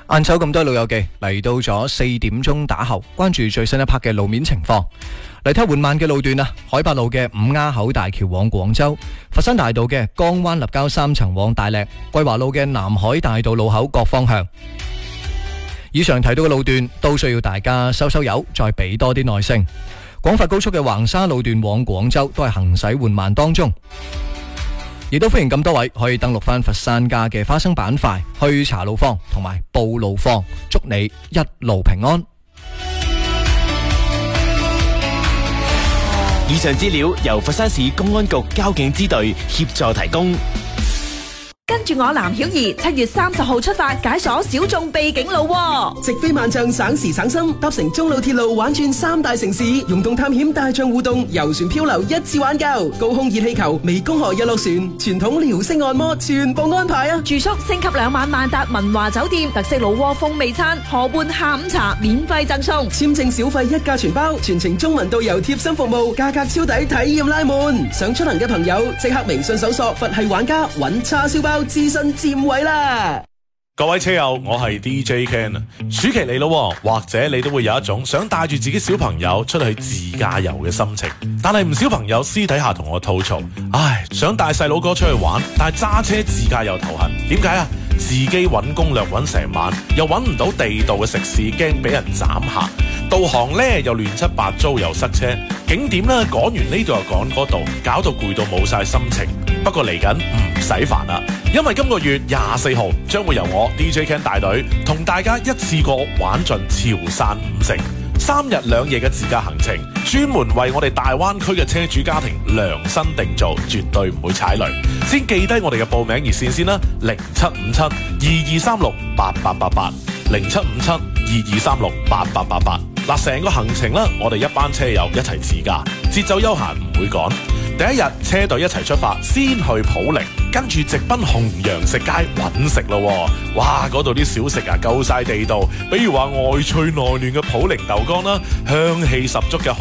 晏晝咁多老友記嚟到咗4點鐘打後，關注最新一 part 嘅路面情況。嚟睇緩慢嘅路段啊，海八路嘅五鴉口大橋往廣州，佛山大道嘅江灣立交3層往大瀝，桂華路嘅南海大道路口各方向。以上提到嘅路段都需要大家收油，再俾多啲耐性。廣佛高速嘅橫沙路段往廣州都係行駛緩慢當中。亦都歡迎咁多位可以登錄翻佛山家嘅花生板塊去查路況同埋報路況，祝你一路平安。 以上資料由佛山市公安局交警支隊協助提供。 跟住我藍曉儀7月30號出發解鎖小眾秘境路喎， 直飛萬象省時省心，搭乘中路鐵路玩轉3大城市，溶洞探險大象互動，遊船漂流一次玩夠，高空熱氣球、湄公河日落船、傳統遼式按摩全部安排啊！ 住宿升級2晚萬達文華酒店，特色老窩風味餐，河畔下午茶免費贈送， 簽證小費1價全包，全程中文導遊貼心服務，價格超抵，體驗拉滿。想出行嘅朋友即刻微信搜索佛系玩家，揾叉燒包資訊佔位啦！ 各位車友，我係 DJ Ken 啊！暑期嚟咯，或者你都會有一種想帶住自己小朋友出去自駕遊嘅心情，但係唔少朋友私底下同我吐槽，想帶細佬哥出去玩，但係揸車自駕遊頭痕，點解啊？自己揾攻略揾成晚，又揾唔到地道嘅食肆，驚俾人斬下。導航呢又亂七八糟，又塞車。景點呢趕完呢度又趕嗰度，搞到攰到冇晒心情。不過嚟緊唔使煩啦，因為今個月24號將會由我 DJ Ken 大隊同大家一次過玩盡潮汕5城，3日2夜嘅自駕行程，專門為我哋大灣區嘅車主家庭量身定做，絕對唔會踩雷。先記低我哋嘅報名熱線先啦，0757223688807572368888。嗱，成個行程啦，我哋一班車友一齊自駕，節奏悠閒唔會趕。第一日車隊一齊出發，先去普寧，跟住直奔紅楊食街揾食咯。哇，嗰度啲小食啊夠晒地道，比如話外脆內嫩嘅普寧豆乾啦，香氣十足嘅